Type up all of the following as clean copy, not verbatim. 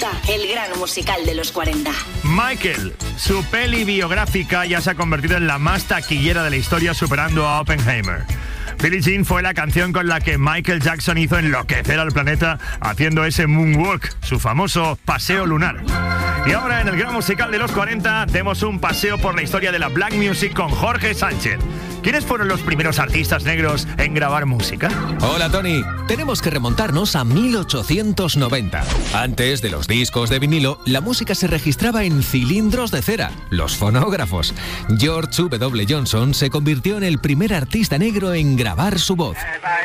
Escucha el gran musical de los 40. Michael, su peli biográfica ya se ha convertido en la más taquillera de la historia, superando a Oppenheimer. Billie Jean fue la canción con la que Michael Jackson hizo enloquecer al planeta haciendo ese moonwalk, su famoso paseo lunar. Y ahora en el gran musical de los 40 demos un paseo por la historia de la Black Music con Jorge Sánchez. ¿Quiénes fueron los primeros artistas negros en grabar música? Hola Tony, tenemos que remontarnos a 1890. Antes de los discos de vinilo, la música se registraba en cilindros de cera, los fonógrafos. George W. Johnson se convirtió en el primer artista negro en grabar su voz.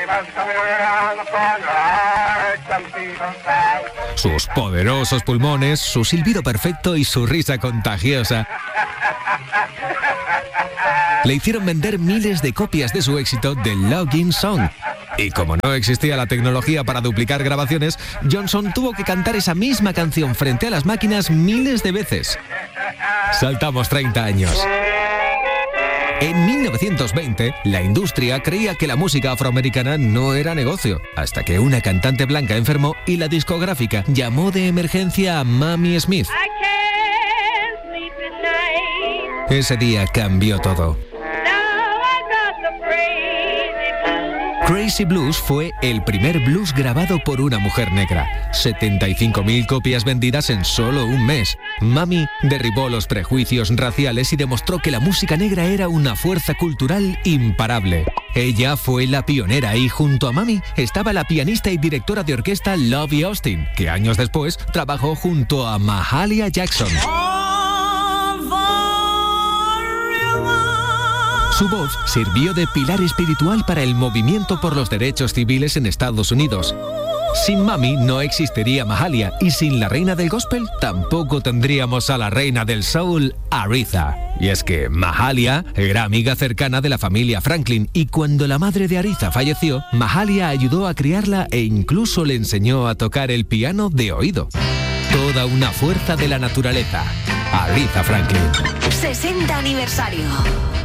Sus poderosos pulmones, su silbido perfecto y su risa contagiosa le hicieron vender miles de copias de su éxito The Login Song. Y como no existía la tecnología para duplicar grabaciones, Johnson tuvo que cantar esa misma canción frente a las máquinas miles de veces. Saltamos 30 años. En 1920, la industria creía que la música afroamericana no era negocio, hasta que una cantante blanca enfermó y la discográfica llamó de emergencia a Mamie Smith. Ese día cambió todo. Crazy Blues fue el primer blues grabado por una mujer negra. 75.000 copias vendidas en solo un mes. Mamie derribó los prejuicios raciales y demostró que la música negra era una fuerza cultural imparable. Ella fue la pionera y junto a Mamie estaba la pianista y directora de orquesta Lovie Austin, que años después trabajó junto a Mahalia Jackson. Su voz sirvió de pilar espiritual para el movimiento por los derechos civiles en Estados Unidos. Sin Mamie no existiría Mahalia y sin la reina del gospel tampoco tendríamos a la reina del soul, Aretha. Y es que Mahalia era amiga cercana de la familia Franklin y cuando la madre de Aretha falleció, Mahalia ayudó a criarla e incluso le enseñó a tocar el piano de oído. Toda una fuerza de la naturaleza. Aretha Franklin. 60 aniversario.